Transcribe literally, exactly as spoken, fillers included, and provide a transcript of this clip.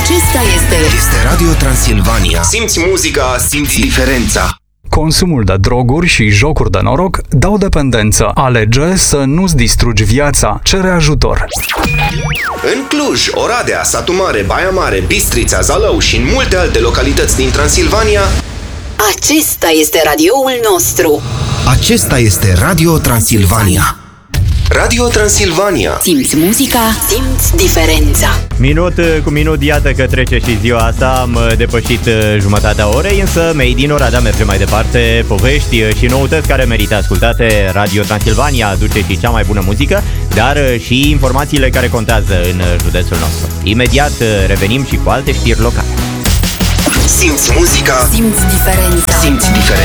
Acesta este... Este Radio Transilvania. Simți muzica, simți diferența. Consumul de droguri și jocuri de noroc dau dependență. Alege să nu-ți distrugi viața. Cere ajutor. În Cluj, Oradea, Satu Mare, Baia Mare, Bistrița, Zalău și în multe alte localități din Transilvania, acesta este radioul nostru. Acesta este Radio Transilvania. Radio Transilvania. Simți muzica, simți diferența. Minut cu minut, iată că trece și ziua asta. Am depășit jumătatea orei, însă Made in Oradea merge mai departe. Povești și noutăți care merită ascultate. Radio Transilvania aduce și cea mai bună muzică, dar și informațiile care contează în județul nostru. Imediat revenim și cu alte știri locale. Simți muzica, simți diferența. simți diferența.